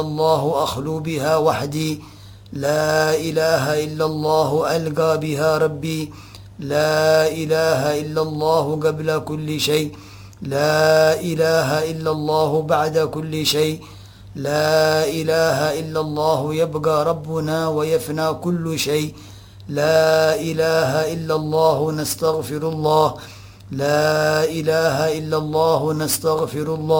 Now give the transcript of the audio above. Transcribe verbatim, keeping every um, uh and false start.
الله أخلو بها وحدي، لا إله إلا الله ألقى بها ربي، لا إله إلا الله قبل كل شيء، لا إله إلا الله بعد كل شيء، لا إله إلا الله يبقى ربنا ويفنى كل شيء، لا إله إلا الله نستغفر الله، لا إله إلا الله نستغفر الله.